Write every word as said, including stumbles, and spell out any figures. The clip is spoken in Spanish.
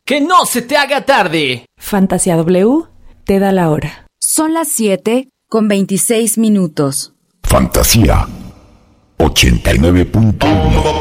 ¡Que no se te haga tarde! Fantasía W te da la hora. Son las siete con veintiséis minutos. Fantasía ochenta y nueve punto uno.